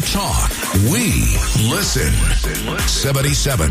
talk. We listen. 77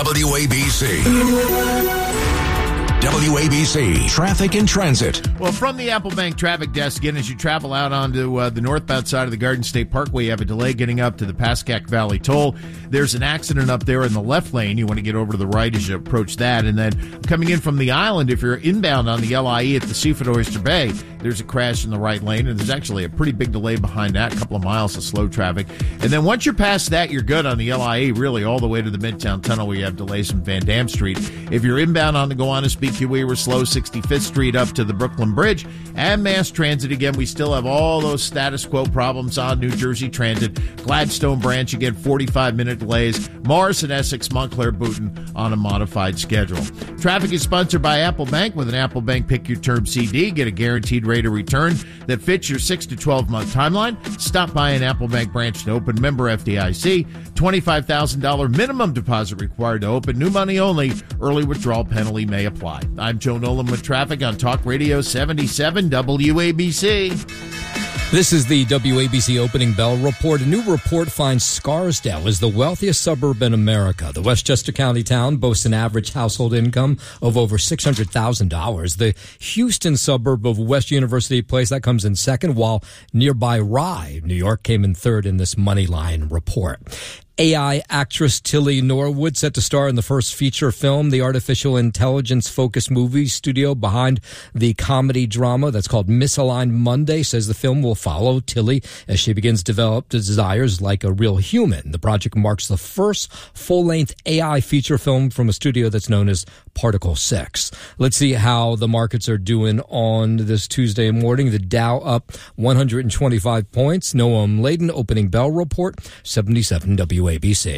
WABC. WABC Traffic and Transit. Well, from the Apple Bank traffic desk, again, as you travel out onto the northbound side of the Garden State Parkway, you have a delay getting up to the Pascack Valley Toll. There's an accident up there in the left lane. You want to get over to the right as you approach that. And then coming in from the island, if you're inbound on the LIE at the Seafood Oyster Bay, there's a crash in the right lane, and there's actually a pretty big delay behind that, a couple of miles of slow traffic. And then once you're past that, you're good on the LIE, really all the way to the Midtown Tunnel where you have delays from Van Dam Street. If you're inbound on the Gowanus BQE, we're slow 65th Street up to the Brooklyn Bridge. And mass transit, again, we still have all those status quo problems on New Jersey Transit. Gladstone Branch, again, 45-minute delays. Morrison, Essex, Montclair, Booton on a modified schedule. Traffic is sponsored by Apple Bank. With an Apple Bank Pick Your Term CD, get a guaranteed rate of return that fits your 6 to 12-month timeline. Stop by an Apple Bank branch to open. Member FDIC. $25,000 minimum deposit required to open. New money only. Early withdrawal penalty may apply. I'm Joe Nolan with traffic on Talk Radio 77 WABC. This is the WABC Opening Bell Report. A new report finds Scarsdale is the wealthiest suburb in America. The Westchester County town boasts an average household income of over $600,000. The Houston suburb of West University Place, that comes in second, while nearby Rye, New York, came in third in this Moneyline report. AI actress Tilly Norwood set to star in the first feature film, the artificial intelligence-focused movie studio behind the comedy drama that's called Misaligned Monday, says the film will follow Tilly as she begins to develop desires like a real human. The project marks the first full-length AI feature film from a studio that's known as Particle 6. Let's see how the markets are doing on this Tuesday morning. The Dow up 125 points. Noam Laden, Opening Bell Report, 77 WABC.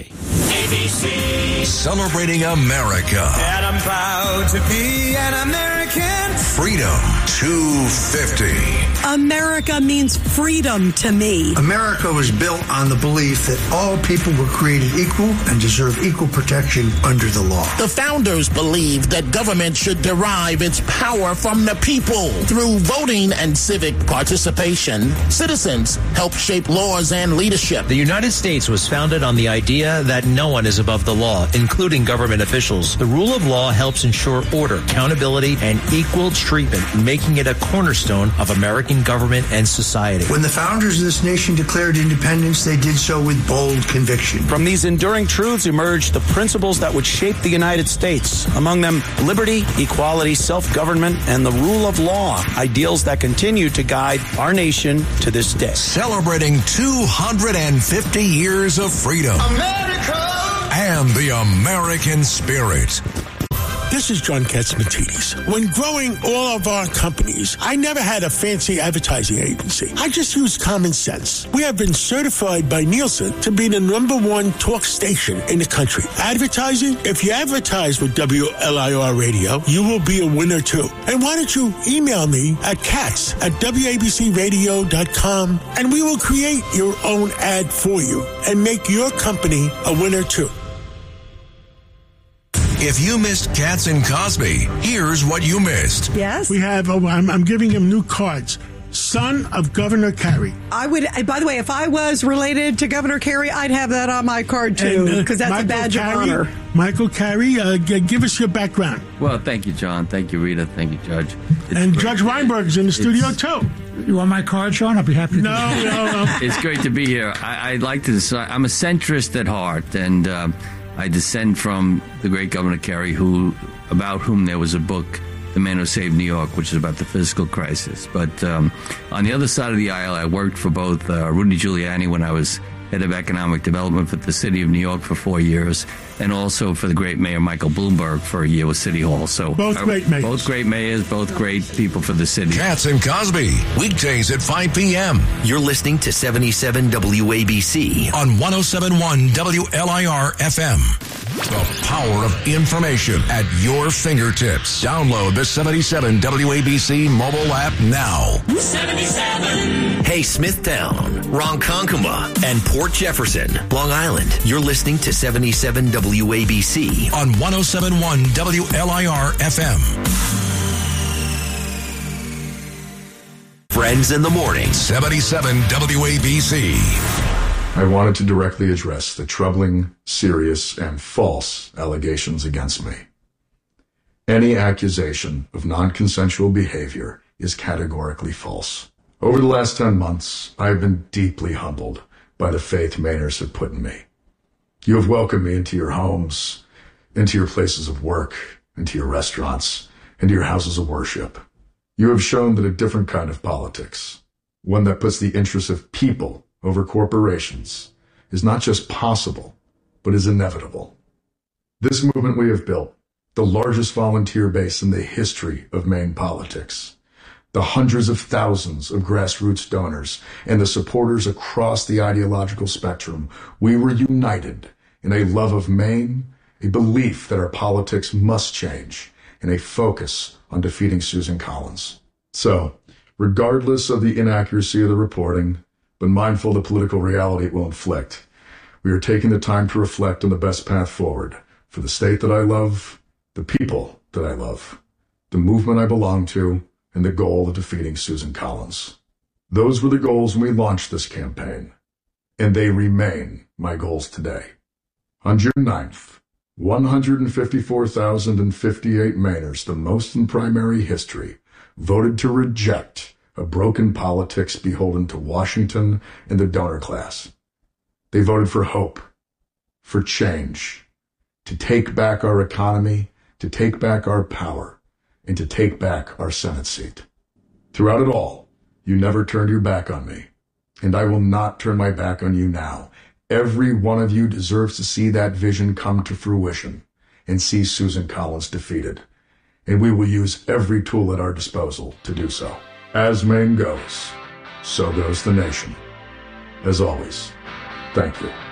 ABC. Celebrating America. And I'm proud to be an American. Freedom 250. America means freedom to me. America was built on the belief that all people were created equal and deserve equal protection under the law. The founders believed that government should derive its power from the people. Through voting and civic participation, citizens help shape laws and leadership. The United States was founded on the idea that no one is above the law, including government officials. The rule of law helps ensure order, accountability, and equal treatment, making it a cornerstone of American government and society. When the founders of this nation declared independence, they did so with bold conviction. From these enduring truths emerged the principles that would shape the United States. Among them, liberty, equality, self-government, and the rule of law, ideals that continue to guide our nation to this day. Celebrating 250 years of freedom. America! And the American spirit. This is John Katzmatidis. When growing all of our companies, I never had a fancy advertising agency. I just used common sense. We have been certified by Nielsen to be the #1 talk station in the country. Advertising? If you advertise with WLIR Radio, you will be a winner too. And why don't you email me at katz@wabcradio.com and we will create your own ad for you and make your company a winner too. If you missed Katz and Cosby, here's what you missed. Yes? We have, I'm giving him new cards. Son of Governor Carey. I would, by the way, if I was related to Governor Carey, I'd have that on my card too, because that's Michael a badge Carey, of honor. Michael Carey, give us your background. Well, thank you, John. Thank you, Rita. Thank you, Judge. And Judge Weinberg's in the studio too. You want my card, Sean? I'll be happy to. No. It's great to be here. I'd like to decide. I'm a centrist at heart, and I descend from the great Governor Carey, about whom there was a book, The Man Who Saved New York, which is about the fiscal crisis. But on the other side of the aisle, I worked for both Rudy Giuliani when I was head of economic development for the city of New York for 4 years, and also for the great mayor Michael Bloomberg for a year with City Hall. So both great mayors. Both great mayors, both great people for the city. Katz and Cosby, weekdays at 5 p.m. You're listening to 77 WABC on 107.1 WLIR FM. The power of information at your fingertips. Download the 77 WABC mobile app now. 77. Hey, Smithtown, Ronkonkoma, and Port Jefferson, Long Island. You're listening to 77 WABC on 107.1 WLIR FM. Friends in the Morning. 77 WABC. I wanted to directly address the troubling, serious, and false allegations against me. Any accusation of non-consensual behavior is categorically false. Over the last 10 months, I have been deeply humbled by the faith Mainers have put in me. You have welcomed me into your homes, into your places of work, into your restaurants, into your houses of worship. You have shown that a different kind of politics, one that puts the interests of people over corporations, is not just possible, but is inevitable. This movement we have built, the largest volunteer base in the history of Maine politics, the hundreds of thousands of grassroots donors, and the supporters across the ideological spectrum, we were united in a love of Maine, a belief that our politics must change, and a focus on defeating Susan Collins. So, regardless of the inaccuracy of the reporting, but mindful of the political reality it will inflict, we are taking the time to reflect on the best path forward for the state that I love, the people that I love, the movement I belong to, and the goal of defeating Susan Collins. Those were the goals when we launched this campaign, and they remain my goals today. On June 9th, 154,058 Mainers, the most in primary history, voted to reject a broken politics beholden to Washington and the donor class. They voted for hope, for change, to take back our economy, to take back our power, and to take back our Senate seat. Throughout it all, you never turned your back on me, and I will not turn my back on you now. Every one of you deserves to see that vision come to fruition and see Susan Collins defeated, and we will use every tool at our disposal to do so. As Maine goes, so goes the nation. As always, thank you.